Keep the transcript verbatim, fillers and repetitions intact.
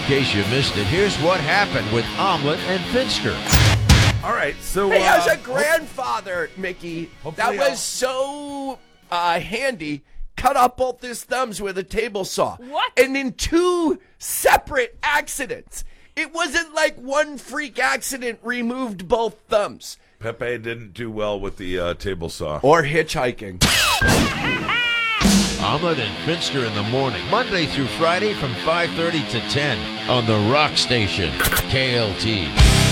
case you missed it, here's what happened with Omelet and Finster. All right, so Hey, uh, as a grandfather, Mickey, that hopefully I'll- was so uh, handy. Cut off both his thumbs with a table saw. What? And in two separate accidents. It wasn't like one freak accident removed both thumbs. Pepe didn't do well with the uh, table saw. Or hitchhiking. Omelet and Finster in the morning, Monday through Friday from five thirty to ten on the Rock Station, K L T.